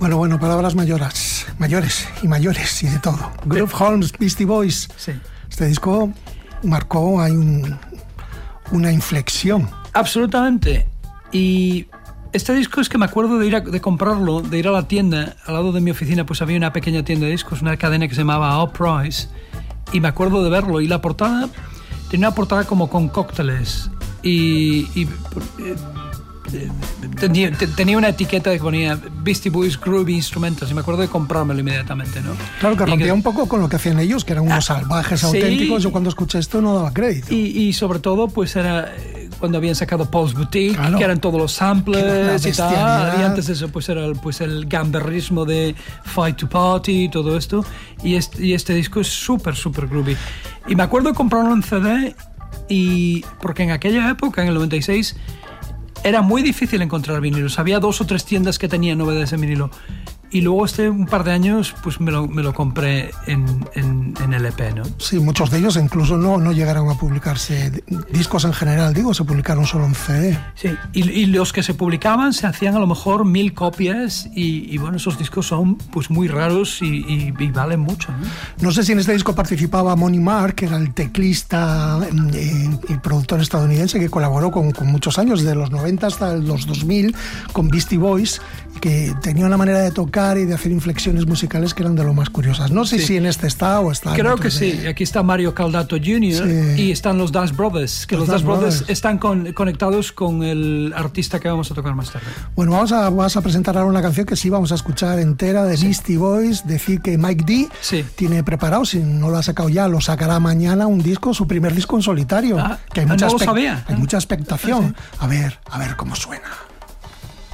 Bueno, palabras mayores y de todo. Groove Holmes, Beastie Boys. Sí. Este disco marcó, hay una inflexión. Absolutamente. Y este disco es que me acuerdo de comprarlo, de ir a la tienda, al lado de mi oficina, pues había una pequeña tienda de discos, una cadena que se llamaba All Price, y me acuerdo de verlo. Y la portada, tenía una portada como con cócteles, y tenía una etiqueta que ponía Beastie Boys Groovy Instrumentals, y me acuerdo de comprármelo inmediatamente, ¿no? Claro, que rompía un poco con lo que hacían ellos, que eran unos salvajes auténticos. Yo cuando escuché esto no daba crédito. Y sobre todo, pues era cuando habían sacado Paul's Boutique, claro, que eran todos los samplers y tal, y antes de eso pues era el gamberrismo de Fight to Party y todo esto, y este disco es súper groovy. Y me acuerdo de comprarlo en CD, porque en aquella época, en el 96, era muy difícil encontrar vinilos. Había 2 o 3 tiendas que tenían novedades en vinilo. Y luego un par de años pues me lo compré en LP, ¿no? Sí, muchos de ellos incluso no llegaron a publicarse. Discos en general, se publicaron solo en CD. Sí, y los que se publicaban se hacían a lo mejor 1000 copias y bueno, esos discos son pues muy raros y valen mucho, ¿no? No sé si en este disco participaba Money Mark, que era el teclista y productor estadounidense que colaboró con muchos años, de los 90 hasta los 2000, con Beastie Boys, que tenía una manera de tocar y de hacer inflexiones musicales que eran de lo más curiosas. No sé si en este está o está... Creo que sí. Aquí está Mario Caldato Jr. y están los Dash Brothers, que los Dash Brothers están conectados con el artista que vamos a tocar más tarde. Bueno, vas a presentar ahora una canción que sí vamos a escuchar entera de Beastie Boys. Decir que Mike D tiene preparado, si no lo ha sacado ya, lo sacará mañana, su primer disco en solitario. Que hay mucha no lo sabía. Hay mucha expectación. A ver cómo suena.